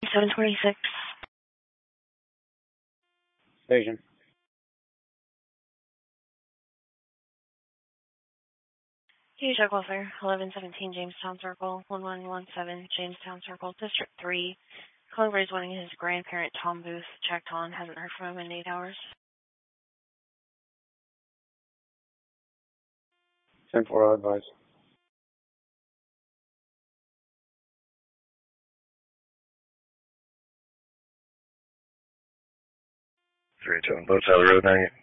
726. Station. Hughes Drug Welfare, 1117 Jamestown Circle, 1117 Jamestown Circle, District 3. Clover is wanting his grandparent Tom Booth checked on. Hasn't heard from him in 8 hours. 10-4, advise. 3-2 on both sides of the road, 98.